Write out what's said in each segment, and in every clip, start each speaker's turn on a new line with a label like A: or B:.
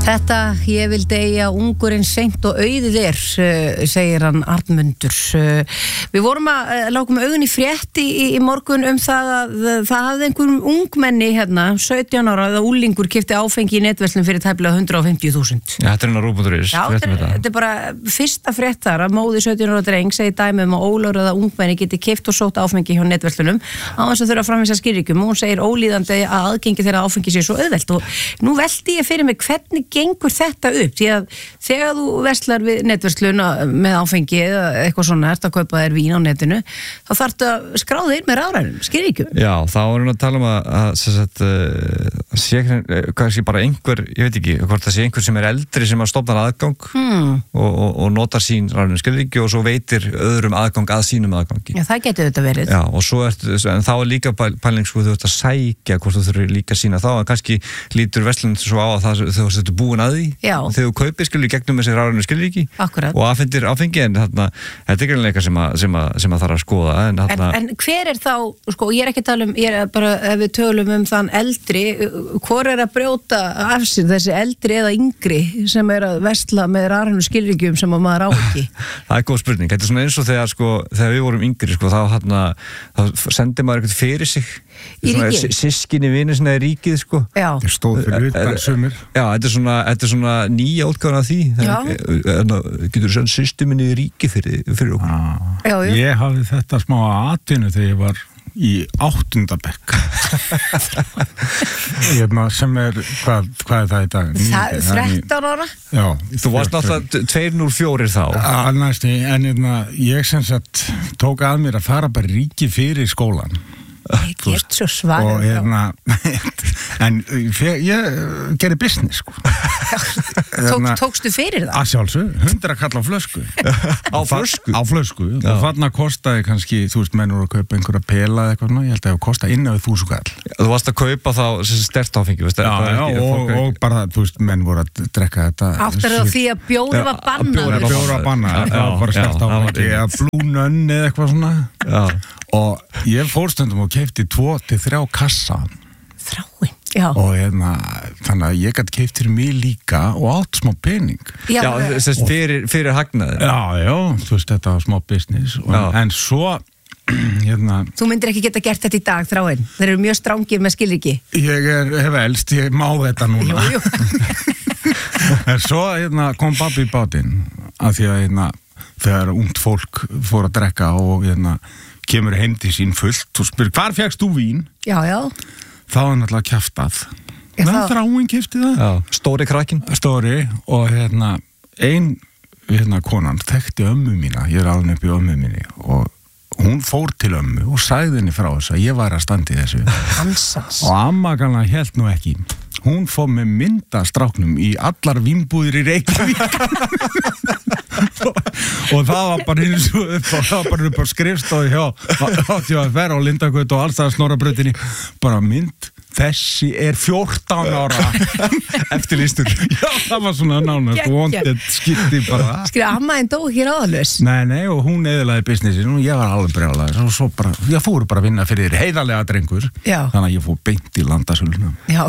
A: Þetta, ég vil deyja ungurinn seint og auðið segir hann Arnmundur. Við vorum að lákum augun í frétt í morgun það að það hafði einhverjum ungmenni 17 ára eða úlingur keypti áfengi í netverslun fyrir tæplega 150.000.
B: Já, þetta rúbundurins.
A: Já, þetta bara fyrsta fréttar að móði 17 ára dreng segir dæmi að ólögráða ungmenni geti keypt og sótt áfengi hjá netverslunum á þess að þurfa að framvísa skilríkjum og hún segir ólíðandi að aðgengi þeirra áfengi sé svo auðvelt og nú velti ég fyrir mig hvernig gengur þetta upp, því að þegar þú verslar við netverslun með áfengi eða eitthvað svona, ert að kaupa þér vín á netinu, þá þarftu að skráða þér með rafrænum, skilríkjum. Já,
B: þá erum við að tala sé kannski bara einhver, ég veit ekki, hvort það sé einhver sem eldri sem stofnar aðgang og notar sín rafrænum skilríki og svo veitir öðrum aðgang að sínum aðgangi.
A: Já, það getur þetta verið.
B: Já, og svo en þá líka pæling sko, þú ert að sækja hvort þú þurfir líka sína þá, en kannski lítur verslun svo á að þú ert búin að því.
A: Já.
B: Þegar þú kaupir skilur gegnum þessi rafrænu skilríki og afhendir áfengi en þetta er greinlega sem að þarf að skoða en
A: hver þá, sko, ég er ekki að tala ég er bara, ef við tölum þann eldri, hvor er að brjóta af sér þessi eldri eða yngri sem er að versla með rafrænu skilríkjum sem að maður á ekki?
B: Það er góð spurning, þetta er svona eins og þegar við vorum yngri, sko, þá sendir maður eitthvað fyrir sig sískinni vinir sinna í ríkið, sko.
A: Já.
C: Þeir stóð fyrir utan sumir.
B: Já, þetta er svona nýja útgáfan af því. Getur þú sendt systur minni í ríkið fyrir okkur?
A: Já.
C: Ég hafði þetta smá atvinnu þegar ég var í 8. bekk. Sem er, hvað er það í dag?
A: 13 ára?
C: Já.
B: Þú varst náttúrulega 204 þá.
C: Næstu, en ég sem sagt tók að mér að fara bara ríkið fyrir skólan.
A: Ég get svo svarið
C: en ég gerði business, sko.
A: Tókstu fyrir það?
C: Að sjálfsög, 100 kall á flösku.
B: Á flösku?
C: Á flösku, og þarna kostaði kannski, þú veist, menn voru að kaupa einhverja pela eða eitthvað, ég held að það kostaði inn á 1000 kall.
B: Þú varst að kaupa þá sterkt áfengi, veist?
C: Og bara, þú veist, menn voru að drekka þetta.
A: Áttar það því að bjóri var bannað?
C: Bjóri var bannað, það var bara sterkt áfengi, eða Blue Nun eða eitthvað svona. Og ég fór stundum og keypti 2-3 kassa.
A: Þráin, já.
C: Og þannig að ég gæti keypt fyrir mig líka og átt smá pening.
B: Já, fyrir hagnaði.
C: Já, þú veist, þetta var smá business. En svo,
A: Þú myndir ekki geta gert þetta í dag, Þráin. Þeir eru mjög strangir með skilríki.
C: Ég hef elst, ég má þetta núna.
A: Jú.
C: En svo kom babbi í bátinn, af því að þegar ungt fólk fór að drekka og kemur heim til sín fullt og spyr, hvar fékkst þú vín?
A: Já.
C: Þá er náttúrulega kjaftað. Þráin keypti það.
B: Já, stóri krakkin.
C: Stóri, og ein konan þekkti ömmu mína, ég er alveg upp í ömmu minni, og hún fór til ömmu og sagði henni frá þess að ég var að standa í þessu.
A: Hansans.
C: Og amma kannar hélt nú ekki. Hún fór með myndastráknum í allar vínbúðir í Reykjavík. Og það var bara eins og upp á skrifstofu hjá vera á Lindagötu og alls það Snorrabrautinni, bara mynd, þessi er 14 ára.
B: Eftirlýstur.
C: Já, það var svona nánast wanted skipti bara.
A: Amma en dó hér áðalus.
C: Nei, og hún eðlaði businessin og ég var alveg brjálaður og svo bara, ég fór bara að vinna fyrir þér heiðarlega drengur.
A: Já.
C: Þannig að ég fór beint í landasöluna.
A: Já.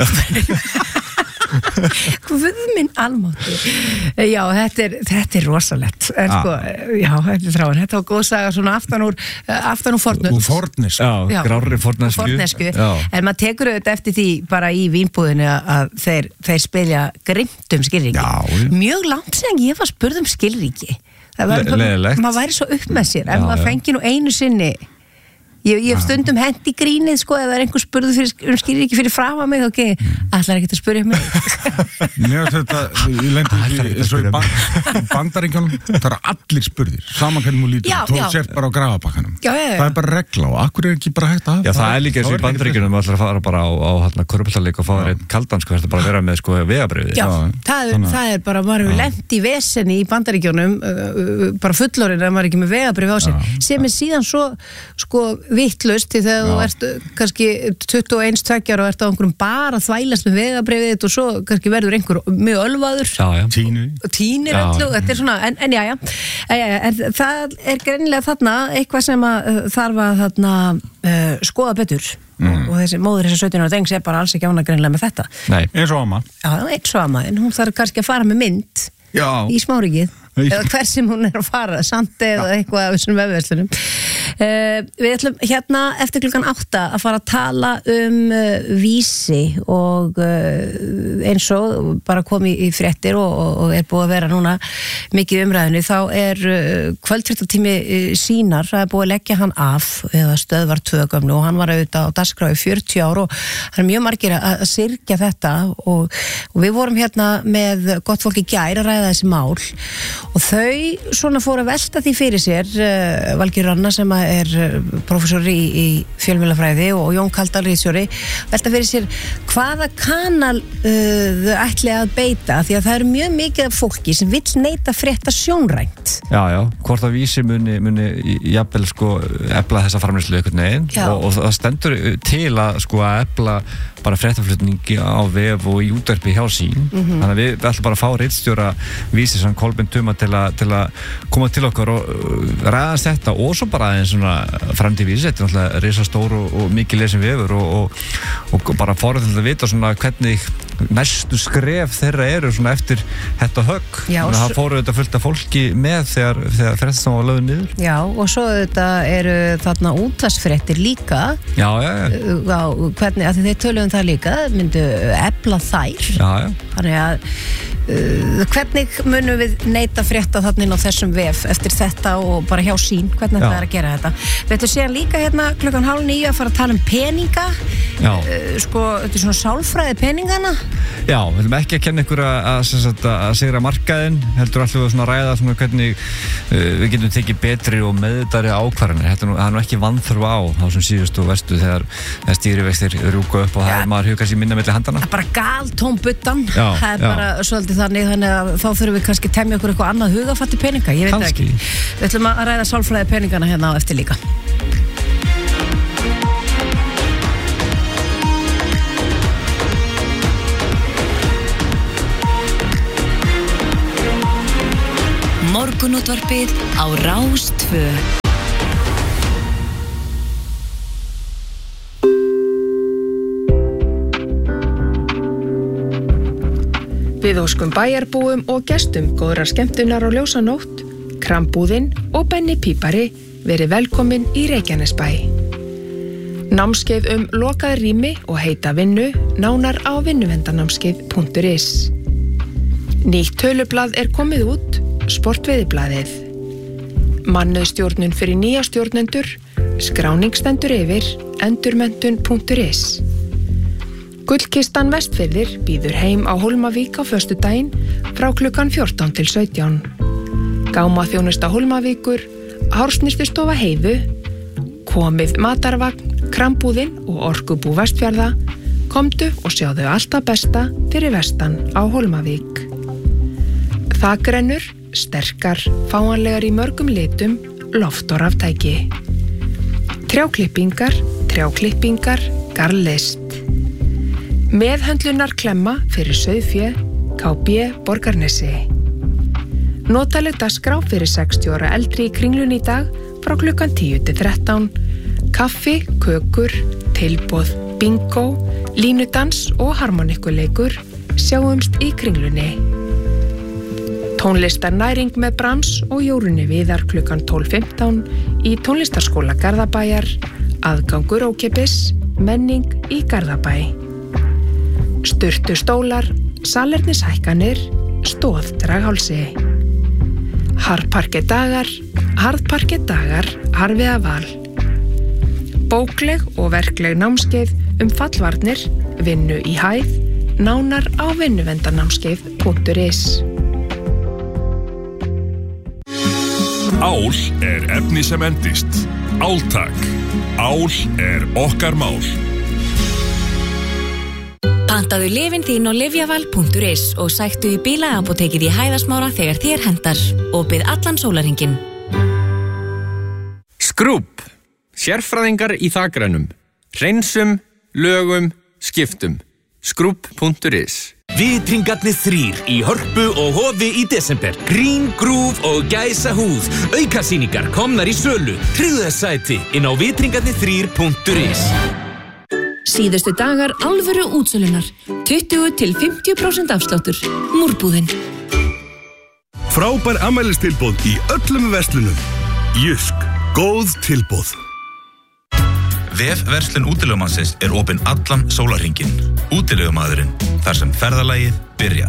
A: Guð minn almátti. Já, þetta er rosalegt. En sko, já, þetta er Þráin. Þetta var góð saga svona aftan úr fornöld.
C: Úr fornesku.
B: Já, grárri fornesku.
A: En maður tekur auðvitað eftir því bara í vínbúðinu að þeir spilja grimt skilríki.
C: Já.
A: Mjög langt sem ég var spurð skilríki.
B: Leðilegt.
A: Maður væri svo upp með sér. Ef maður fengi nú einu sinni. Ég hef stundum hent í grínið, sko, ef það er einhver spurður skilríki fyrir fram að mig, ok, ætlar ekki að spyrja mig.
C: Mér þetta, ég lendi eins og í Bandaríkjunum, það eru allir spurðir, saman hvernig múið lítur, þú sért bara á grafabakkanum.
A: Já.
C: Það er bara regla og akkur er ekki bara hægt að hafa.
B: Já, það er líka eins og í Bandaríkjunum, maður ætlar að fara bara á körfuboltaleik og fá þér einn kaldan, sko, þetta bara að vera með, sko, vegabréfið.
A: Já, það er bara, maður hefur lent í vesenni í Bandaríkjunum, bara fullorinn ef maður ekki með vegabréf á sér, sem er síðan svo, sko, vittlust því þegar þú ert kannski 21-22 ára og ert á einhverjum bara þvælast með vegabréfið þitt og svo kannski verður einhver mjög ölvaður. Tínir öllu, þetta er svona, en já, en það er greinilega þarna eitthvað sem að þarf að skoða betur. og þessi móðir þessi 17 ára drengs bara alls ekki ánæggreinlega með þetta.
B: Nei.
C: Eins og amma.
A: Já, eins og amma, en hún þarf kannski að fara með mynd í smáríkið, eða hver sem hún að fara, Sandi eða eitthvað af þessum vefverslunum. Við ætlum hérna eftir klukkan 8 að fara að tala Vísi og eins og bara komið í fréttir og búið að vera núna mikið umræðinu, þá kvöldfréttatími Sínar, það búið að leggja hann af eða stöðvar 2 gömlu og hann var auðvitað á dagskrá í 40 ár og það mjög margir að syrgja þetta og við vorum hérna með gott fólk í gær að ræða þessi mál og þau svona fóru að velta því fyrir sér, Valgerður Anna sem prófessor í fjölmiðlafræði og Jón Kaldal ritstjóri, velta fyrir sér hvaða kanal þau ætli að beita, því að það eru mjög mikið af fólki sem vill neita frétta sjónrænt.
B: Já, hvort að Vísi muni jafnvel sko efla þessa framleiðslu einhvern veginn og það stendur til að sko að efla bara fréttaflutningi á vef og í útvarpi hjá sín. Þannig að við ætlum bara að fá ritstjóra Vísi sem Kolbeinn Tuma til að koma til okkar og ræðast þetta og svo bara aðeins svona framtíð Vísi, þetta náttúrulega risastór og mikið lesin vefur og bara forðilegt að vita svona hvernig næstu skref þeirra eru svona eftir þetta högg. Þannig að það fóru þetta fullt af fólki með þegar fréttastan var lögð niður. Já,
A: og svo þetta eru þarna útvarpsfréttir líka.
B: Já.
A: Hvernig, að þeir töluðum það líka, myndu efla þær.
B: Já.
A: Þannig að hvernig munum við neita frétta þarna inn á þessum vef eftir þetta og bara hjá sín, hvernig það að gera þetta. Við ætlum síðan líka hérna 8:30 að fara að tala peninga. Sko, þetta svona sálfræði peningana.
B: Já, við ætlum ekki að kenna ykkur að sigra markaðinn, heldur alltaf að ræða svona hvernig við getum tekið betri og meðvitaðri ákvarðanir. Það er nú ekki vanþörf á þá sem síðustu og vestu þegar stýrivextir rjúka upp og það er maður hugað sér minna milli handana.
A: Það er bara galtóm buddan. Það er bara svolítið þannig að þá þurfum við kannski temja okkur eitthvað annað hugafatti peninga, ég veit ekki. Við ætlum að ræða sálfræði peningana hérna á eftir líka.
D: Morgunútvarpið á Rás 2.
E: Við óskum bæjarbúum og gestum góðrar skemmtunar og ljósanótt, Krambúðinn og Benni Pípari verið velkomin í Reykjanesbæ. Námskeið lokað rými og heita vinnu, nánar á vinnuvendanámskeið.is. Nýtt tölublað komið út, Sportveiðiblaðið. Mannauðstjórnun fyrir nýja stjórnendur, skráning stendur yfir, endurmenntun.is. Gullkistan Vestfirðir býður heim á Hólmavík á föstudaginn frá klukkan 14 til 17. Gámaþjónusta Hólmavíkur, Hársnistustofa Heiðu, komið matarvagn, Krambúðinn og Orkubú Vestfjarða, komdu og sjáðu allt það besta fyrir vestan á Hólmavík. Þakrennur, sterkar, fáanlegar í mörgum litum, loft og raftæki. Trjáklippingar, garðlist. Meðhöndlunar klemma fyrir sauðfé, KB Borgarnesi. Notaleg dagskrá fyrir 60 ára eldri í Kringlunni í dag frá klukkan 10 til 13. Kaffi, kökur, tilboð, bingo, línudans og harmonikuleikur sjáumst í Kringlunni. Tónlistarnæring með Brahms og Jórunni Viðar klukkan 12:15 í tónlistarskóla Garðabæjar, aðgangur ókeypis, menning í Garðabæ. Sturtu stólar, salernishækkanir, stóð Draghálsi. Harðparkedagar, harfiða val. Bókleg og verkleg námskeið fallvarnir, vinnu í hæð, nánar á vinnuvendanámskeið.is.
F: Ál efni sem endist. Áltak. Ál okkar mál.
D: Pantaðu lyfin þín á lyfjaval.is og sæktu í bílaapótekið í Hæðasmára þegar þér hentar og bið allan sólarhringinn.
G: Skrúbb. Sérfræðingar í þakrænum. Hreinsum, lögum, skiptum. Skrúbb.is.
H: Vitringarnir 3 í Hörpu og Hofi í desember. Green Groove og Gæsa húð. Aukasýningar komnar í sölu. Tryggðu þess sæti inn á vitringarnir3.is.
D: Síðustu dagar alvöru útsölunar. 20-50% afsláttur. Múrbúðin.
I: Frábær afmælistilboð í öllum verslunum. Jysk. Góð tilboð.
J: Vefverslun útilegumannsins opin allan sólarhringinn. Útilegumaðurinn, þar sem ferðalagið byrjar.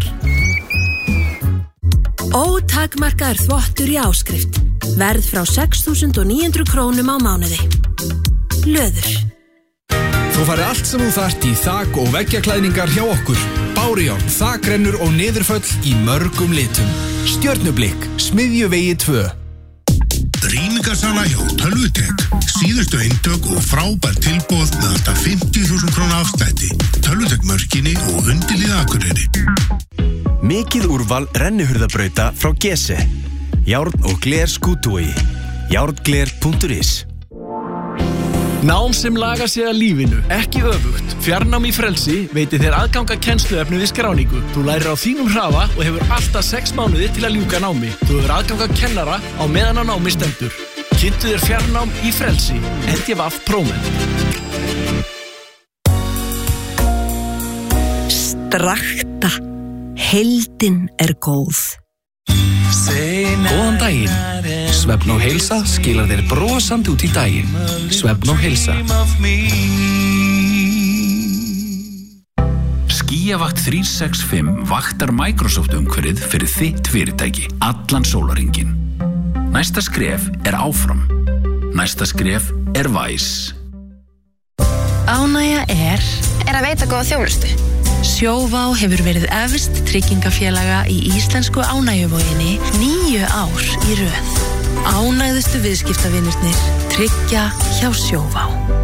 D: Ótakmarkaður þvottur í áskrift. Verð frá 6.900 krónum á mánuði. Löður.
K: Þú farið allt sem þú þarft í þak- og veggjaklæðningar hjá okkur. Bárujárn, þakrennur og niðurföll í mörgum litum. Stjörnublikk, Smiðjuvegi 2.
L: Rýmingarsala hjá Tölvutek. Síðustu eintök og frábær tilboð með alltaf 50.000 króna afslætti. Tölvutek Mörkinni og Undirlið Akureyri.
M: Mikið úrval rennihurðabrauta frá Gese. Járn og gler skútuvogi. Járngler.is.
N: Nám sem lagar sig að lífinu, ekki öfugt. Fjarnám í Frelsi veitir þér aðgang að kennsluefni við skráningu. Þú lærir á þínum hraða og hefur alltaf 6 mánuði til að ljúka námi. Þú hefur aðgang að kennara á meðan á námi stendur. Kynntu þér fjarnám í Frelsi. NTVAF Prómenn.
O: Strakta. Heildin góð.
P: Góðan daginn. Svefn og heilsa skilar þér brosandi út í daginn. Svefn og heilsa. Skíavakt 365 vaktar Microsoft umhverfið fyrir þitt fyrirtæki allan sólarhringinn. Næsta skref áfram. Næsta skref Væs.
Q: Ánægja að veita góða þjónustu. Sjóvá hefur verið efst tryggingafélaga í íslensku ánægjuvoginni 9 ár í röð. Ánægðustu viðskiptavinirnir tryggja hjá Sjóvá.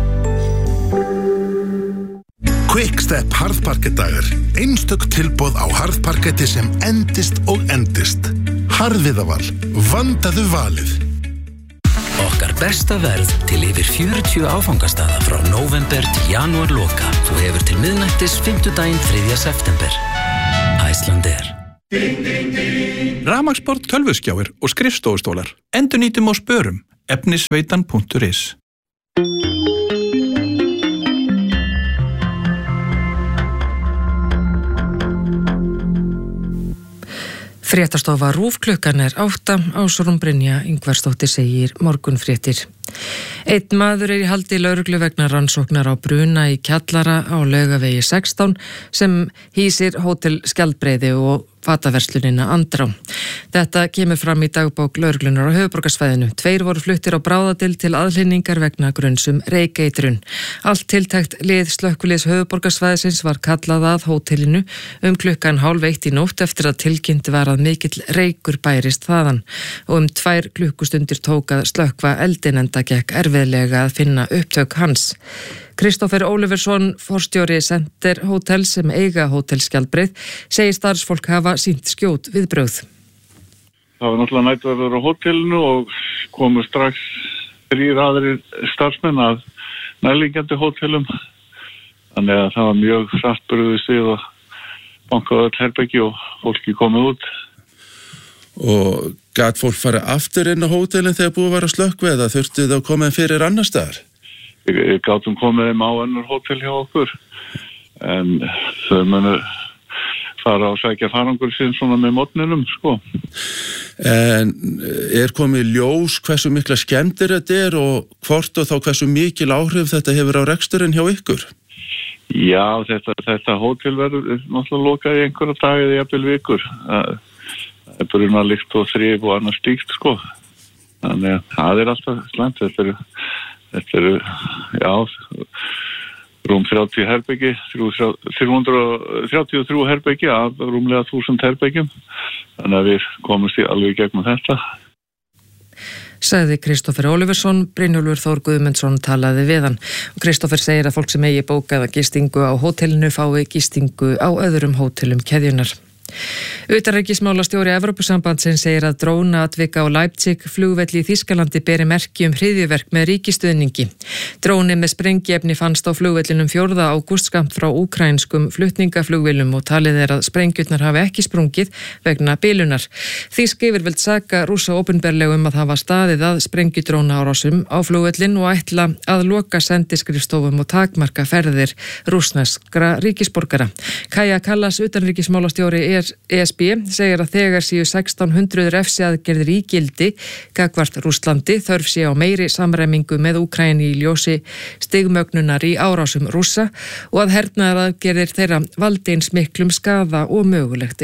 L: Quickstep harðparkettdagar. Einstök tilboð á harðparketti sem endist og endist. Harðviðaval. Vandaðu valið.
H: Okkar besta verð til yfir 40 áfangastaða frá nóvember til janúar loka. Þú hefur til miðnættis 5. 3. september. Icelandair.
R: Rafmagnsborð, tölvuskjáir og skrifstofustólar. Endurnýtum og spörum. Efnisveitan.is.
S: Fréttastofa RÚV klukkan 8, Ásrún Brynja Ingvarsdóttir segir morgunfréttir. Einn maður í haldi lögreglu vegna rannsóknar á bruna í kjallara á Laugavegi 16 sem hýsir Hótel Skjaldbreiði og fataverslunina Andrá. Þetta kemur fram í dagbók lögreglunar á höfuðborgarsvæðinu. 2 voru fluttir á bráðadeild til aðhlynningar vegna grunns reykeitrun. Allt tiltækt lið slökkviliðs höfuðborgarsvæðisins var kallað að hótelinu klukkan 12:30 í nótt eftir að tilkynnt var að mikill reykur bærist þaðan og 2 klukkustundir tók að slökkva eldinn enda gekk erfiðlega að finna upptök hans. Kristófer Óliversson, forstjóri Center Hótel sem eiga Hótel Skjaldbreið, segir starfsfólk hafa sýnt skjót viðbrögð.
T: Það var náttúrulega næturverður á hótelinu og komu strax 3 aðrir starfsmenn að nærliggjandi hótelum. Þannig að það var mjög hratt brugðist við og bankaði öll herbergi og fólki komið út.
U: Og gat fólk farið aftur inn á hótelin þegar búið var að slökkva eða þurftu þá komið fyrir annar staðar?
T: Við gátum komið þeim á önnur hótel hjá okkur en þau munu fara og sækja farangur sinn svona með morgninum, sko.
U: En komið ljós hversu mikla skemmdir þetta og hvort og þá hversu mikil áhrif þetta hefur á reksturinn hjá ykkur?
T: Já, þetta hótel verður náttúrulega lokað í einhverja daga eða jafnvel vikur. Það er brunalikt og þrif og annars slíkt, sko. Þannig að það alltaf slæmt. Þetta eru, já, rúm 30 herbyggi, 333 herbyggi af rúmlega 1000 herbyggjum. Þannig að við komumst alveg í gegnum þetta.
S: Sagði Kristófer Óliversson, Brynjólfur Þór Guðmundsson talaði við hann. Og Kristófer segir að fólk sem eigi bókaða gistingu á hótelinu fái gistingu á öðrum hótelum keðjunar. Utanríkismálastjóri Evrópusambandsins segir að drónaatvika á Leipzig flugvelli í Þýskalandi beri merki hryðjuverk með ríkistuðningi. Dróni með sprengiefni fannst á flugvellinum 4. ágúst skammt frá úkraínskum flutningaflugvélum og talið að sprengjurnar hafi ekki sprungið vegna bilunar. Þýsk yfirvöld saka Rússa opinberlega að hafa staðið að sprengjudrónaárásum á flugvellin og ætla að loka sendiskrifstofum og takmarka ferðir rússneskra ríkisborgara. Kaja Kallas, utanríkismálastjóri ESB, segir að þegar séu 1600 refsiaðgerðir í gildi gagnvart Rússlandi þörf sé á meiri samræmingu með Úkraínu í ljósi stigmögnunar í árásum Rússa og að hernaðaraðgerðir þeirra valdi eins miklum skaða og mögulegt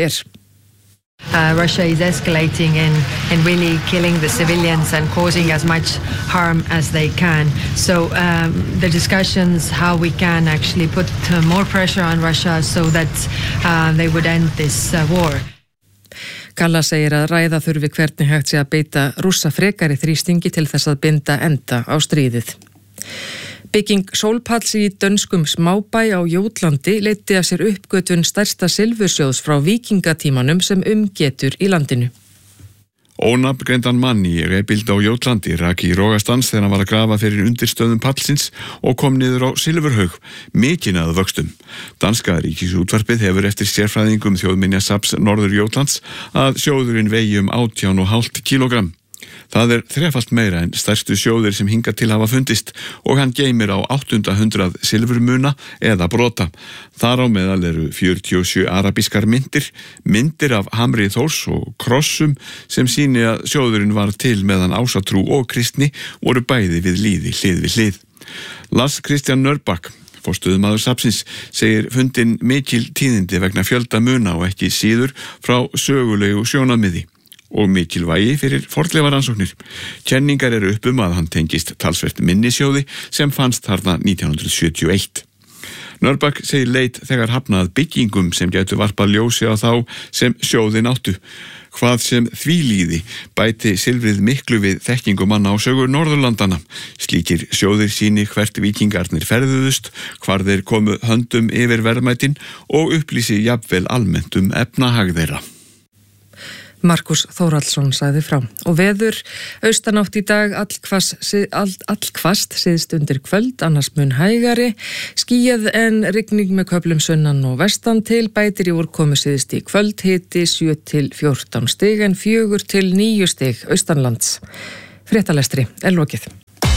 C: Russia is escalating and really killing the civilians and causing as much harm as they can. So the discussions how we can actually put more pressure on Russia so that they would end this war.
S: Kalla segir að ræða þurfi hvernig hægt sé að beita Rússa frekari þrýstingi til þess að binda enda á stríðið. Bygging sólpalls í dönskum smábæ á Jótlandi leiddi af sér uppgötvun stærsta silfursjóðs frá víkingatímanum sem getur í landinu.
V: Ónafngreindan mann í reiðbíld á Jótlandi rak í rogastans þegar hann var að grafa fyrir undirstöðum pallsins og kom niður á silfurhaug, mikinn að vöxtum. Danska ríkisútvarpið hefur eftir sérfræðingum þjóðminjasafns Norður Jótlands að sjóðurinn vegi 18,5 kílógramm. Það 3-falt meira en stærstu sjóðir sem hingað til hafa fundist og hann geymir á 800 silfurmuna eða brota. Þar á meðal eru 47 arabískar myndir af hamri Þórs og krossum sem sýni að sjóðurinn var til meðan ásatrú og kristni voru bæði við líði hlið við hlið. Lars Christian Nørbak, forstöðumaður safnsins, segir fundin mikil tíðindi vegna fjölda muna og ekki síður frá sögulegu sjónarmiði og mikilvægi fyrir fornleifaransóknir. Kenningar eru að hann tengist talsvert minnisjóði sem fannst þarna 1971. Nørbak segir leit þegar hafnað byggingum sem gætu varpað ljósi á þá sem sjóðin áttu. Hvað sem því líði bæti silfrið miklu við þekkingu manna á sögur Norðurlandana. Slíkir sjóðir sýni hvert víkingarnir ferðuðust, hvar þeir komu höndum yfir verðmætin og upplýsi jafnvel almennt efnahag þeirra.
S: Markus Þórhallsson sagði frá. Og veður austanátt í dag allhvasst syðst undir kvöld, annars mun hægari, skýjað en rigning með köflum sunnan og vestan til, bætir í úrkomu syðst í kvöld, hiti 7 til 14 stig en 4 til 9 stig austanlands. Fréttalestri lokið.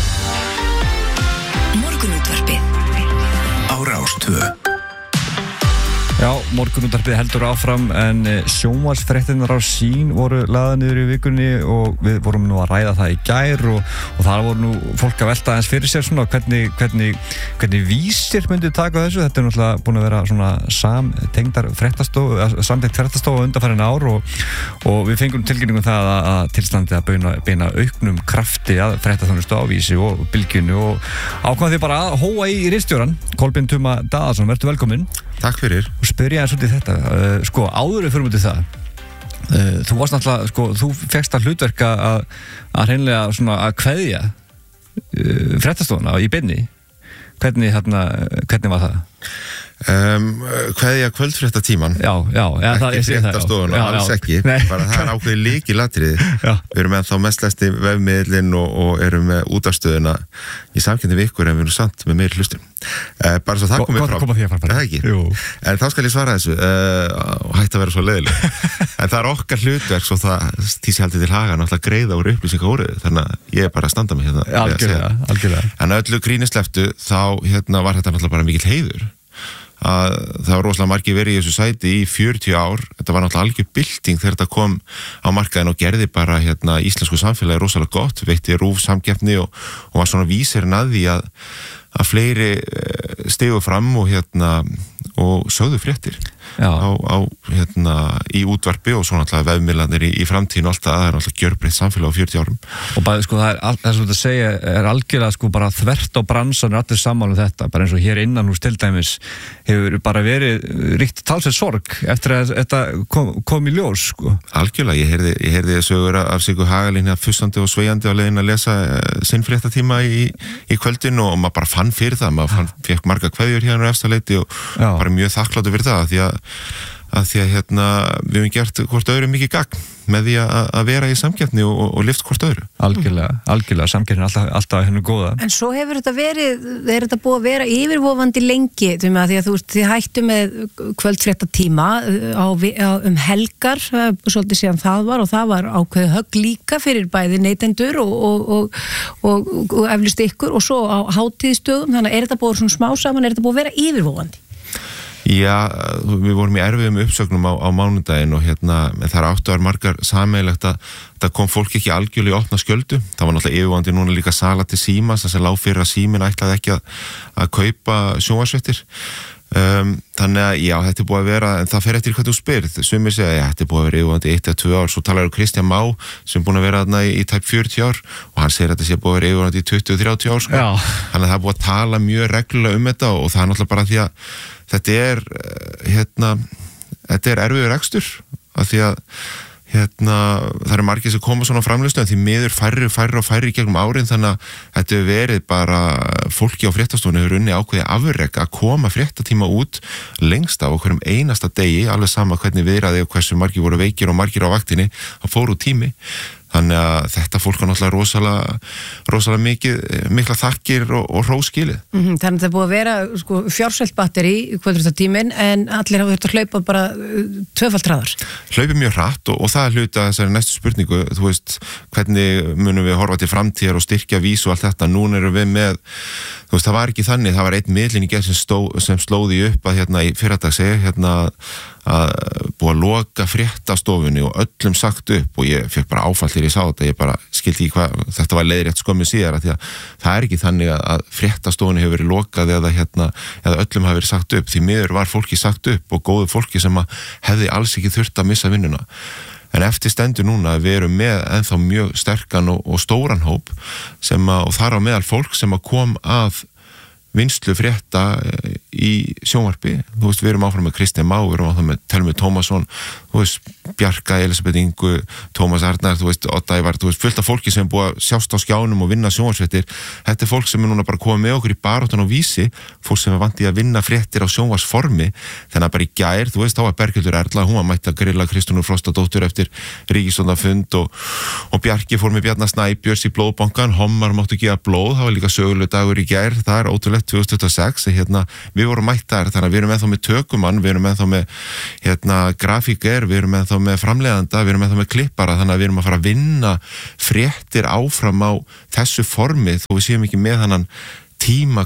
H: Morgunútvarpið á Rás 2.
B: Já, morgunútvarpið heldur áfram en sjónvarpsfréttirnar á Sín voru lagðar niður í vikunni og við vorum nú að ræða það í gær og það voru nú fólk að velta aðeins fyrir sér svona hvernig vísir myndi taka þessu. Þetta náttúrulega búin að vera svona samtengt fréttastofa undanfarin ár og við fengum tilkynningum það að tilstandi að beina auknum krafti að fréttaþjónustu á Vísi og Bylgjunni og ákvað því bara að hóa í ritstjóran. Kolbeinn Tuma Daðarsson, vertu velkominn.
W: Takk fyrir.
B: Og spyrja eins út í þetta, áður við fyrir út í það, þú varst náttúrulega, þú fékkst að hlutverka að hreinlega svona að kveðja fréttastofuna í beinni. Hvernig var það?
W: Kveðja kvöldfréttatíman.
B: Já, það
W: ekki fréttastofuna, alls ekki. Bara það ákveðið lykilatriði. Við erum ennþá mestlæsti vefmiðlinn og erum með útvarpsstöðina í samkeppni við ykkur en við erum samt með meiri hlustum. Bara svo það komið fram. Það ekki. En þá skal ég svara þessu og hætti að vera svo leiðileg. En það okkar hlutverk svo það tísi haldið til haga náttúrulega greiða úr upplýsingaóriðu, þannig að ég bara að standa mig hérna.
B: Algjörlega.
W: En öllu grínisleftu þá var þetta náttúrulega bara mikill heiður. Að það var rosalega margir verið í þessu sæti í 40 ár. Þetta var náttúrulega algjör bylting þegar þetta kom á markaðin og gerði bara íslensku samfélagi rosalega gott, veitti RÚV samkeppni og var svona vísirinn að því að fleiri stigu fram og sögðu fréttir í útvarpi og svo náttúrulega vefmiðlarnir í framtíðinu og allt það er náttúrulega gjörbreytt samfélag á 40 árum.
B: Og bæði það er svona að segja er algjörlega bara þvert á bransan allir saman þetta, bara eins og hér innan hús til dæmis hefur bara verið ríkt talsveit sorg eftir að þetta kom í ljós
W: Algjörlega, ég heyrði sögur af Siggu Hagalín fussandi og sveigandi á leiðin að lesa sinn fréttatíma í kvöldinu og maður bara fann fyrir það, maður fekk marga kveðjur hérna á efstaleiti og bara mjög þakkláttur fyrir það því að því að við höfum gert hvort öðru mikið gagn með því að vera í samkeppni og lyft hvort öðru.
B: Algjörlega, samkeppnin alltaf hennu góða.
A: En svo hefur þetta þetta búið að vera yfirvofandi lengi, því að þið hættu með kvöldfréttatíma helgar, svolítið síðan það var ákveðið högg líka fyrir bæði neytendur og eflust ykkur og svo á hátíðstöðum, þannig að þetta búið svona smá saman, þetta búið að vera yfirvofandi?
W: Já, við vorum í erfiðum uppsögnum á mánudaginn og þar áttu var margar sameiginlegt að það kom fólk ekki algjörlega í opna skjöldu. Það var náttúrulega yfirvofandi núna líka sala til Símans, þess að lá fyrir að Síminn ætlaði ekki að kaupa sjónvarpsfréttir. Þannig að já, þetta búið að vera, en það fer eftir hvað þú spyrð. Sumir segja, þetta búið að vera yfirvofandi 1-2 ár, svo talar Kristján Má sem búin að vera þarna í tæp 40 ár og hann segir að þetta sé búið að vera yfirvofandi í 20-30 ár sko. Þannig að það er búið að tala mjög reglulega þetta og það er náttúrulega bara því að þetta er erfiður rekstur af því að það eru margir sem koma svona framleiðslu en því miður færri í gegnum árin þannig að þetta hefur verið bara fólki á fréttastofunni hefur unni ákveðið afrek að koma fréttatíma út lengst af okkur einasta degi, alveg sama hvernig viðraði og hversu margir voru veikir og margir á vaktinni, það fór úr tími. Þannig að þetta fólk er náttúrulega rosalega mikla þakkir og hróskilið.
A: Þannig að það er búið að vera fjársvelt batteri í kvöldfréttatíminn en allir hafa þurft að hlaupa bara tvöfalt hraðar.
W: Hlaupið mjög hratt og það er hluti að þessari næstu spurningu, þú veist, hvernig munum við horfa til framtíðar og styrkja vísu og allt þetta. Núna erum við með, þú veist, það var ekki þannig, það var einn miðlinn í gerð sem slóði upp að í fyrradag segja, að búið að loka fréttastofunni og öllum sagt upp og ég fekk bara áfall þegar ég sá þetta, ég bara skildi ekki hvað, þetta var leiðrétt skömmu síðar að því að það er ekki þannig að fréttastofunni hefur verið lokað eða öllum hafi verið sagt upp, því miður var fólki sagt upp og góðu fólki sem hefði alls ekki þurft að missa vinnuna. En eftir stendur núna að við erum með ennþá mjög sterkan og stóran hóp og þar á meðal fólk sem kom að vinslu frétta í sjónvarpi, þú veist, við erum áfram með Kristján Má, við erum áfram með Telmu Tómasson, þú veist, Bjarka, Elisabeth Ingu, Tómas Arnar, þú veist, Odd Ævar, þú veist, fullt af fólki sem er búið að sjást á skjánum og vinna sjónvarsfréttir. Þetta fólk sem er núna bara komið með okkur í baráttan á Vísi, fólk sem er vant í að vinna fréttir á sjónvarsformi, þannig að bara í gær, þú veist, þá var Berghildur Erla, hún var mætt að grilla Kristrúnu Frostadóttur eftir ríkisstjórnarfund og Bjarki fór með Bjarna Snæbjörns í blóðbankann, Hommar máttu gefa blóð, það var líka sögulegur dagur í gær, það er ótrúlegt 2026, við vorum mætt þar, þannig að við erum ennþá með tökumann, við erum ennþá með grafíker, við erum ennþá með framleiðanda, við erum ennþá með klippara, þannig að við erum að fara að vinna fréttir áfram á þessu formi þó við séum ekki með þannan tíma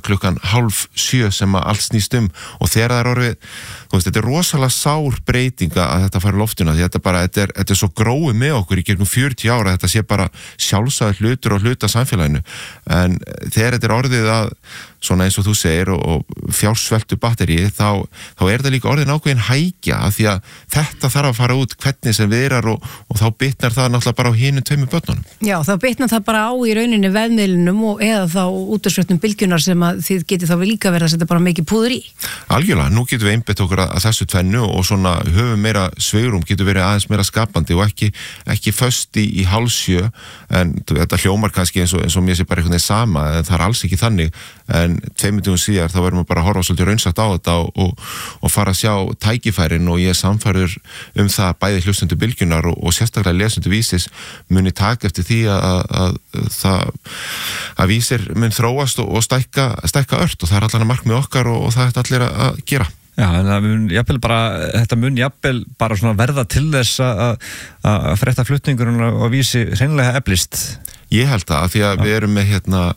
W: 6:30 sem að allt snýst og þegar það er orðið, þú veist, þetta er rosalega sár breytinga að þetta fara loftuna því þetta er svo gróið með okkur í gegnum 40 ára, þetta sé bara sjálfsagður hlutur og hluta samfélaginu en þegar þetta er orðið að svona eins og þú segir og fjársveltu batterið, þá er það líka orðin ákveðin hækja af því að þetta þarf að fara út hvernig sem viðrar og þá bitnar það náttúrulega bara á hinum tveimur börnunum.
A: Já, þá bitnar það bara á í rauninni vefmiðlunum og eða þá útvarpsfréttum bylgjunar sem að þið getið þá líka verið að setja bara mikið púður í. Algjörlega,
W: nú getum við einbeitt okkur að þessu tvennu og svona höfum meira sveirum, getur verið aðeins meira skapandi og ekki föst í hálfsjö en þetta hljómar kannski eins og mér sé bara einhvern veginn sama en það er alls ekki þannig en 2 mínútum síðar þá verðum við bara að horfa svolítið raunsætt á þetta og fara að sjá tækifærin og ég er sannfærður það bæði hlustundur bylgjunar og sérstaklega lesendur Vísis muni taka eftir því að Vísir mun þróast og stækka ört og það er allan að markmið okkar og það er allir að gera.
B: Já, en þetta mun jafnvel bara svona verða til þess að fréttaflutningurinn á Vísi hreinlega eflist.
W: Ég held það, því að við erum með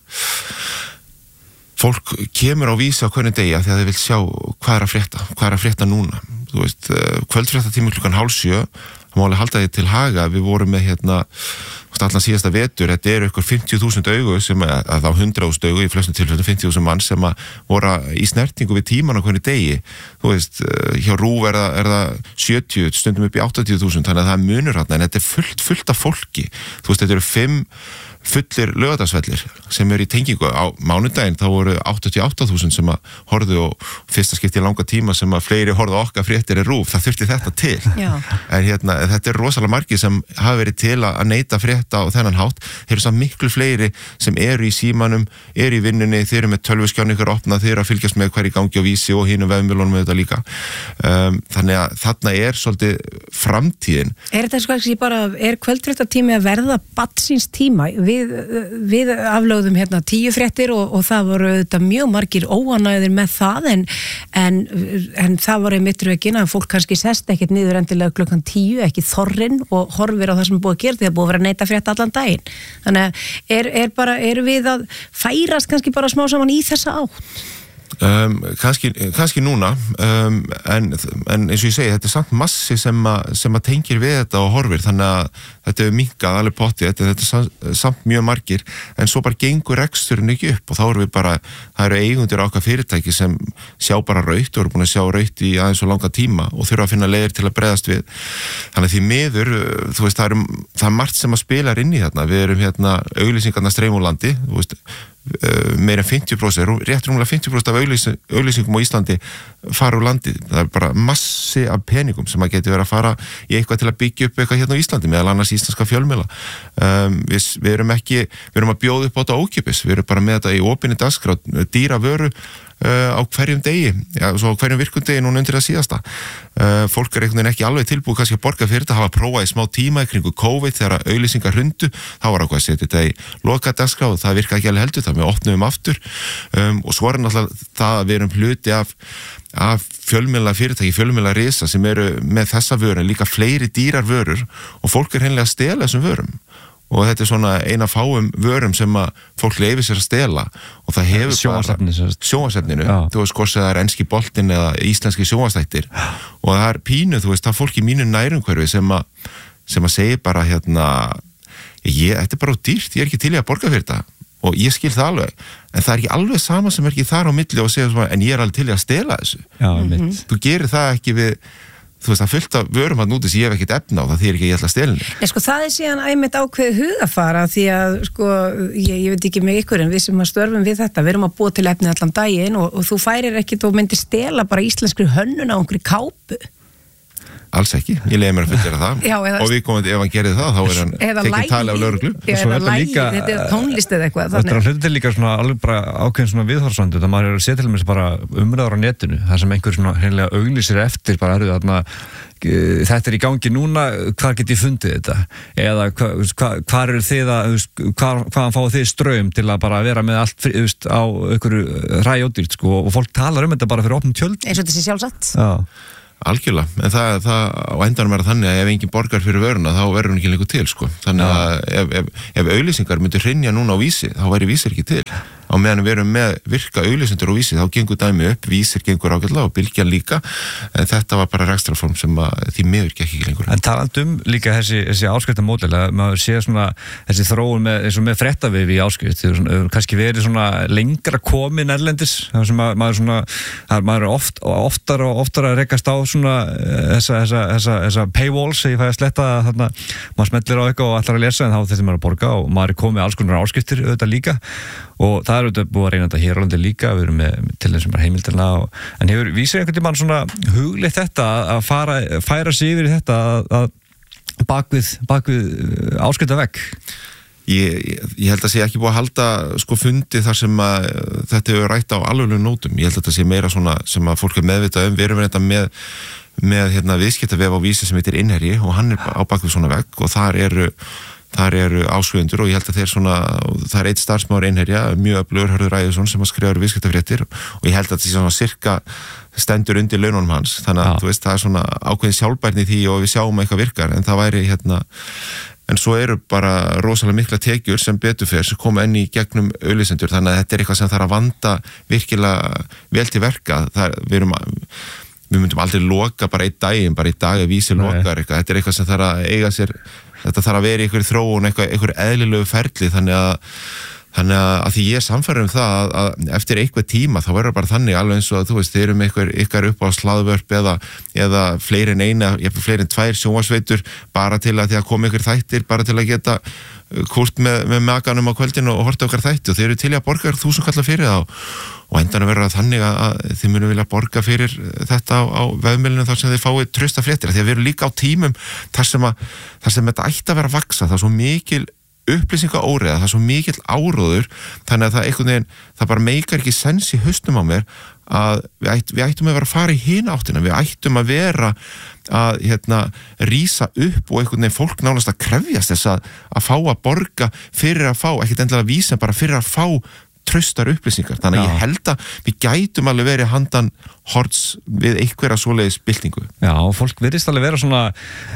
W: fólk kemur á Vísi á hvernig degi því að þið vil sjá hvað er að frétta núna. Þú veist, kvöldfréttatími 6:30, það má alveg halda því til haga, við vorum með allan síðasta vetur, þetta eru ykkur 50.000 augu sem að þá 100.000 augu í flestum tilfellum 50.000 mann sem að voru í snertingu við tíman á hvernig degi. Þú veist, hjá RÚV er það 70, stundum upp í 80.000, þannig að það munur þarna, en þetta er fullt af fólki. Þú veist, þetta eru 5 fullir laugardagsvellir sem eru í tengingu á mánudaginn, þá voru 88.000 sem að horfðu og fyrsta skipti í langa tíma sem að fleiri horfðu okkar fréttir RÚV, það þurfti þetta til. Já. En að þetta rosalega margir sem hafa verið til að neyta frétta á þennan hátt. Þeir eru samt miklu fleiri sem eru í símanum, eru í vinnunni, þeir eru með tölvuskján ykkur opnað, þeir eru að fylgjast með hverju gangi á Vísi og hinum vefmiðlunum með þetta líka. Þannig að þarna svolítið framtíðin.
A: Þetta ekki bara, kvöldfréttatími að verða barnsins tíma? Við aflögðum 10 fréttir og það voru þetta mjög margir óanægðir með það en það var einmitt rökin að fólk kannski sest ekkert niður endilega klukkan 10, ekki þorrin og horfir á það sem er búið að gera því að búið að vera að neyta frétta allan daginn. Þannig að eru við að færast kannski bara smá saman í þessa átt? Kannski núna en eins og ég segi, þetta samt massi sem að tengir við þetta og horfir, þannig að þetta hefur minnkað alveg pottið, þetta samt mjög margir, en svo bara gengur reksturinn ekki upp og þá erum við bara, það eru eigendur okkar fyrirtæki sem sjá bara rautt og eru búin að sjá rautt í aðeins og langa tíma og þurfa að finna leiðir til að bregðast við. Þannig að því miður, þú veist, það er margt sem að spila inn í þarna, við erum auglýsingarnar streyma úr landi, þú veist, meira en 50%, rétt rúmlega 50% af auglýsingum á Íslandi fara úr landi. Það er bara massi af peningum sem að geti verið að fara í eitthvað til að byggja upp eitthvað hérna á Íslandi, meðal annars íslenska fjölmiðla. Við erum að bjóða upp á þetta ókeypis, við erum bara með þetta í opinni dagskrá, dýra vöru á hverjum degi, svo á hverjum virkundegi núna undir það síðasta. Fólk einhvern veginn ekki alveg tilbúið kannski að borga fyrir þetta, hafa prófað í smá tíma í kringu COVID þegar auglýsingar hrundu, þá var ákveð að setja þetta í lokadagskrá og það virka ekki alveg heldur, það með opnum aftur og svo náttúrulega það að við erum hluti af fjölmiðla fyrirtæki, fjölmiðla risa sem eru með þessa vörur, líka fleiri dýrar vörur og fólk hreinlega að stela þessum vörum. Og þetta svona eina fáum vörum sem að fólk leyfir sér að stela og það hefur sjónvarpsefninu, þú veist hvort það er enski boltinn eða íslenski sjónvarpsþættir og það er pínu, þú veist, það er fólk í mínu nærumhverfi sem að segja bara þetta er bara dýrt, ég er ekki til í að borga fyrir þetta og ég skil það alveg, en það er ekki alveg sama sem er ekki þar á milli og segja svona, en ég er alveg til í að stela þessu. Þú gerir það ekki við, þú veist, það fullt af vörum að núti sem ég hef ekkert efna á, það þýr ekki að ég ætla að stela henni. Það er síðan einmitt ákveðið hugafara því að, ég veit ekki með ykkur en við sem að störfum við þetta, við erum að búa til efni allan daginn og þú færir ekkert og myndir stela bara íslenskri hönnun á einhverju kápu. Alls ekki, ég leiði mér að fullera það og við komum ef hann gerir það, þá er hann tekinn tali af lögreglu. Eða lægi, þetta er tónlist eða eitthvað.
B: Þetta er hluti líka svona alveg bara ákveðin svona viðhorfsvandur, það maður er að setja til mér bara umræður á netinu, það sem einhver svona hreinlega auglýsir eftir, bara þarna þetta í gangi núna, hvar get ég fundið þetta? Eða hvar eru þið hvaðan fáið þið straum til að bara vera með allt á einhverju hræjódýrt og fólk talar þetta bara fyrir opnum tjöld.
A: Eins og þetta sé sjálfsagt.
W: Já. Algjörlega, en það á endanum er þannig að ef enginn borgar fyrir vöruna þá verður hún ekki lengur til þannig að ef auglýsingar myndir hrynja núna á Vísi þá væri Vísir ekki til á meðan við erum með virka auglýsendur á Vísi þá gengur dæmi upp, Vísir gengur ágætlega og Bylgjan líka, en þetta var bara rekstrarform sem því miður gekk ekki lengur.
B: En talandum líka þessi áskriftamódel að maður sé svona þessi þróun eins og með fréttavefi í áskrift kannski verið svona lengra komin erlendis, þar sem maður er oftar að rekast á svona þessa paywalls sem ég fæ að sletta þarna, maður smellir á eitthvað og ætlar að lesa en þá þetta maður að borga og maður er komið alls konar áskriftir auðvitað líka og það er auðvitað búið að reyna þetta hér á landi líka, við erum með til þessum bara heimildina en hefur vísið einhvern tímann svona hugleitt þetta að færa sig yfir í þetta að bakvið áskriftarvegg?
W: Ég held að sé ekki búið að halda fundi þar sem að þetta hefur rætt á alveglegum nótum. Ég held að þetta sé meira svona sem að fólk er meðvitað við erum þetta með viðskiptavef á Vísi sem heitir Innherji og hann er á bakvið svona vegg og þar eru áskrifendur og ég held að það er eitt starfsmaður Innherja, mjög öflugur Hörður Ræðursson sem að skrifa viðskiptafréttir og ég held að þetta sé svona sirka stendur undir laununum hans, þannig að þú veist það er svona ákveðin sjálfbærni í því og við sjáum eitthvað virkar en það væri en svo eru bara rosalega mikla tekjur sem betur fyrir sem koma inn í gegnum auglýsendur þannig að þetta er eitthvað sem þarf að vanda virkilega vel til verka við myndum aldrei loka bara einn daginn, bara í dag að Vísi lokar eitthvað, þetta er eitthvað sem þarf að eiga sér þetta þarf að vera í einhverju þróun, einhverju eðlilegu ferli þannig að Þannig að því ég samfæri það að eftir eitthvað tíma þá verður bara þannig alveg eins og að þú veist, þeir ykkar upp á slaðvörp eða fleiri en eina, fleiri en 2 sjónvarpsveitur bara til að því að koma ykkur þættir, bara til að geta kúrt með maganum á kvöldinu og horta okkar þætti og þeir eru til að borga 1000 kall fyrir það og endan að vera þannig að þið munu vilja borga fyrir þetta á vefmiðlunum þar sem þið fáið trausta fréttir því að við erum líka á tímum þar sem þetta ætti að vera að vaksa, það er svo mikil upplýsingaóreiða, það er svo mikill áróður þannig að það einhvern veginn, það bara meikar ekki sens í hausnum á mér að við ættum að vera að fara í hina áttina, við ættum að vera að rísa upp og einhvern veginn fólk nánast að krefjast þess að fá að borga fyrir að fá, ekkert endilega vísa bara fyrir að fá traustar upplýsingar, þannig að ég held að við gætum alveg verið handan horts við einhverja svoleiðis byltingu.
B: Já, fólk virðist alveg vera svona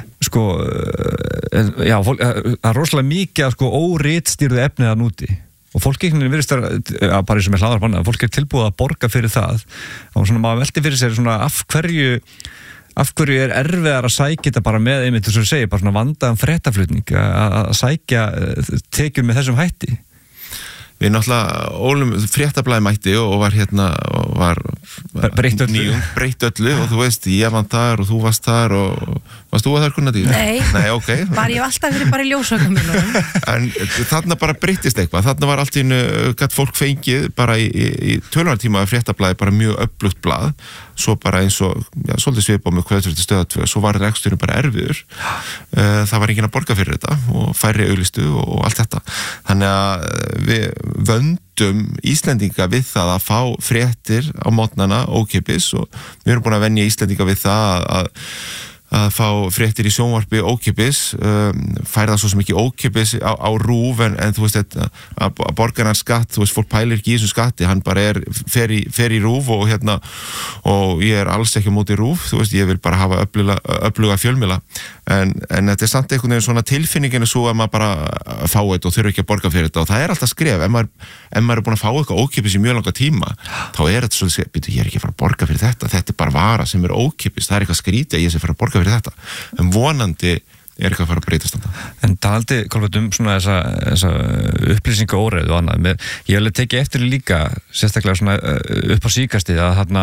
B: það er rosalega mikið óritstýrðu efnið að núti og fólk ekki virðist bara eins og með hlaðarpanna, fólk tilbúið að borga fyrir það og svona maður velti fyrir sér svona af hverju er erfiðar að sækja þetta bara með einmitt þess að segja, bara svona vandaðan fréttaflutning að sækja tekjum með þessum hætti.
W: Við náttúrulega fréttablaði mætti og var
B: breytt
W: öllu og þú veist, ég var þar og þú varst þar og varst þú að þar kunna því? Nei, ok.
A: Var ég alltaf verið bara í ljósvögum
W: En þarna bara breyttist eitthvað, þarna var allt í einu gætt fólk fengið bara í tölunartíma af fréttablaði bara mjög öflugt blað, svo bara eins og svolítið svipað með Kvöldfréttir Stöðvar 2, svo var reksturinn bara erfiður, það var enginn að borga fyrir þetta og færri auglistu og allt þetta, þannig að við vöndum Íslendinga við það að fá fréttir á mótnana ókeypis og við erum búin að venja Íslendinga við það að fá fréttir í sjónvarpi ókeypis, færa það svo sem ekki ókeypis á RÚV en þú veist að borgarnar skatt, þú veist fólk pælir ekki í þessum skatti, hann bara fer í RÚV og ég er alls ekki á móti RÚV, þú veist ég vil bara hafa öfluga fjölmiðla en þetta er samt einhvern veginn svona tilfinningin svo að maður bara fá þetta og þurfa ekki að borga fyrir þetta og það er alltaf skref, ef maður er búin að fá eitthvað ókeypis í mjög langa tíma þá er þetta svolítið, ég er ekki að fara að borga fyrir þetta er bara vara sem er ókeypis, það er eitthvað skrítið að ég sé að fara að borga fyrir þetta, en vonandi er eitthvað að fara að breytast þetta.
B: En talandi Kolbjörn svona þessa upplýsingaóreiðu og annað, ég vil tekið eftir líka sérstaklega svona upp á síkastið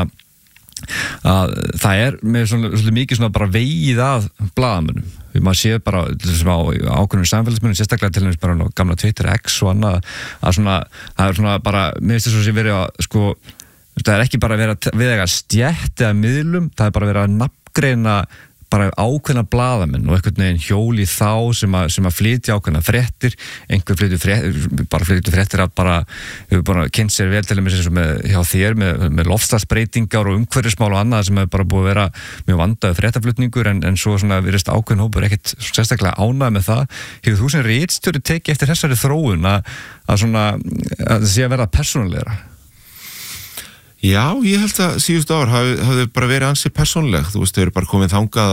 B: að það er með svolítið mikið svona bara vegið að blaðamönnum. Maður séð bara á ákveðnum samfélagsmönnum, sérstaklega til þess bara á gamla Twitter X og annað, að svona, það er svona bara, mér finnst þess að verið að það er ekki bara að vera við eitthvað stjætt eða miðlum, það er bara að vera að nafngreina bara ákveðna blaðamenn og einhvern veginn hjóli þá sem að flytja ákveðna fréttir, einhver flytja fréttir að hefur bara kynnt sér vel til og með hjá þér með loftslagsbreytingar og umhverfismál og annað sem hefur bara búið að vera mjög vandaður fréttaflutningur en svo svona virðist ákveðin hópur ekkert sérstaklega ánægð með það. Hefur þú sem ritstjóri tekið eftir þessari þróun að það sé að verða persónulegra?
W: Já, ég held að síðustu ár hafði bara verið ansið persónleg, þú veist, þau eru bara komið þangað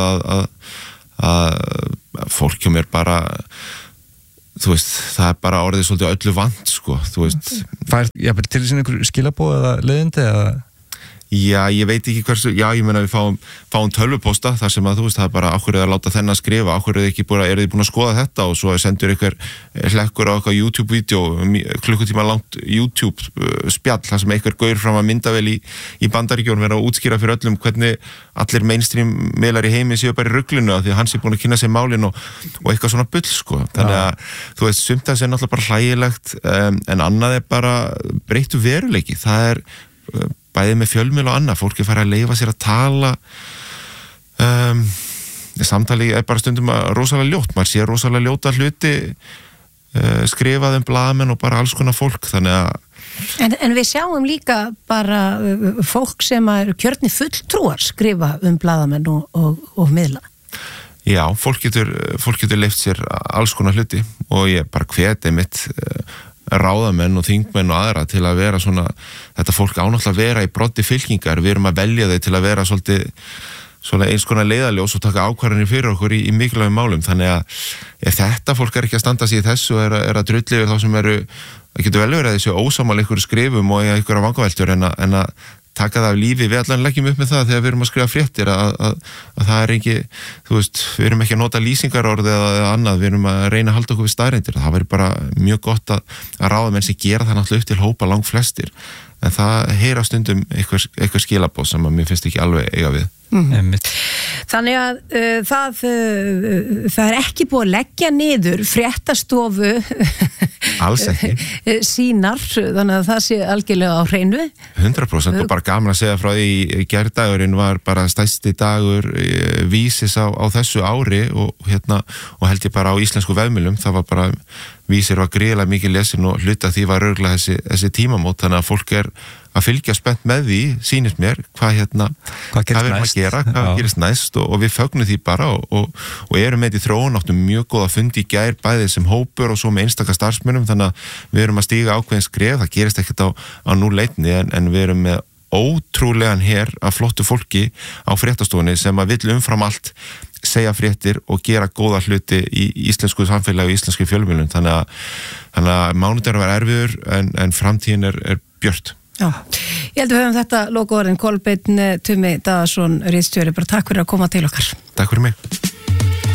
W: að fólk hjá mér bara, þú veist, það er bara orðið svolítið öllu vant, sko, þú veist.
B: Fær til þess einhver skilabóð eða leiðindi eða?
W: Já, ég veit ekki hversu, já, ég meina við fáum tölvupósta þar sem að þú veist, það er bara okkur er að láta þennan skrifa, okkur er þið búin að skoða þetta og svo sendur ykkur hlekkur á eitthvað YouTube-vídeó, klukkutíma langt YouTube-spjall, þar sem einhver gaur fram að myndavél í Bandaríkjunum vera að útskýra fyrir öllum hvernig allir mainstream miðlar í heimi séu bara í ruglunu því að hans er búin að kynna sér málin og eitthvað svona bull, sko. Þannig að þú veist, sumt af þessu er náttúrulega bara hlægilegt en annað er bara breyttu veruleiki. Það er bæðið með fjölmiðl og annað, fólk er farið að leyfa sér að tala samtali er bara stundum rosalega ljótt, maður sé rosalega ljóta hluti skrifað blaðamenn og bara alls konar fólk, þannig að
A: En við sjáum líka bara fólk sem er kjörni fulltrúar skrifa blaðamenn og miðla.
W: Já, fólk getur leyft sér alls konar hluti og ég bara hvet einmitt ráðamenn og þingmenn og aðra til að vera svona, þetta fólk ánáttúrulega að vera í broddi fylkingar, við erum að velja þau til að vera svolítið svona eins konar leiðaljós og taka ákvarðanir fyrir okkur í mikilvægum málum, þannig að ef þetta fólk er ekki að standa sig í þessu og er að drulli yfir þá sem það getur vel verið að þessu ósamal ykkur skrifum og ykkur vangaveltur en að taka það af lífi, við allan leggjum upp með það þegar við erum að skrifa fréttir að það ekki, þú veist, við erum ekki að nota lýsingarorð eða annað, við erum að reyna að halda okkur við staðreyndir, það væri bara mjög gott að ráða menn sem gera það náttúrulega upp til hópa langt flestir, en það heyra stundum eitthvað skilabóð sem að mér finnst ekki alveg eiga við.
A: Þannig að það er ekki búið að leggja niður fréttastofu
W: alls ekki
A: sínar, þannig að það sé algjörlega á hreinu
W: 100% og bara gaman að segja frá því gærdagurinn var bara stærsti dagur Vísis á þessu ári og held ég bara á íslensku vefmilum, það var bara Vísir var gríðilega mikið lesin og hluta því var örugglega þessi tímamót, þannig að fólk er að fylgja spennt með því, sýnist mér hvað við erum að gera, hvað gerist næst og við fögnum því bara og erum með í þróun, áttum mjög góða fundi í gær, bæðið sem hópur og svo með einstaka starfsmönnum, þannig að við erum að stíga ákveðin skref, það gerist ekkert á núleitni en við erum með ótrúlegan hér af flottu fólki á fréttastofunni sem að vill umfram allt segja fréttir og gera góða hluti í íslensku samfélagi og íslensku fjölmiðlum, þannig að mánudagur var erfiður en framtíðin er björt.
A: Já, ég held að við höfum þetta lokaorðin. Kolbeinn Tumi Daðarsson, ritstjóri, bara takk fyrir að koma til okkar.
W: Takk fyrir mig.